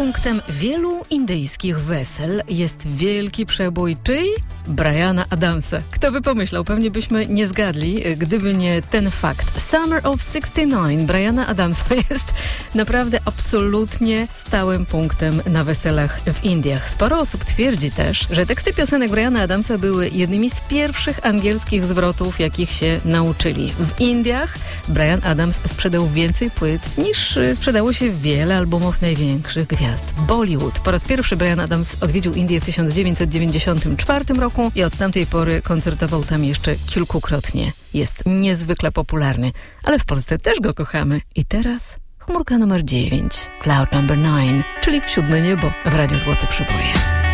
punktem wielu indyjskich wesel jest wielki przebój czyj? Briana Adamsa. Kto by pomyślał? Pewnie byśmy nie zgadli, gdyby nie ten fakt. Summer of '69 Briana Adamsa jest naprawdę absolutnie stałym punktem na weselach w Indiach. Sporo osób twierdzi też, że teksty piosenek Briana Adamsa były jednymi z pierwszych angielskich zwrotów, jakich się nauczyli. W Indiach Bryan Adams sprzedał więcej płyt niż sprzedało się wiele albumów największych gwiazd Bollywood. Po raz pierwszy Bryan Adams odwiedził Indię w 1994 roku i od tamtej pory koncertował tam jeszcze kilkukrotnie. Jest niezwykle popularny, ale w Polsce też go kochamy. I teraz chmurka numer 9, Cloud number 9, czyli 7 niebo w Radiu Złote Przeboje.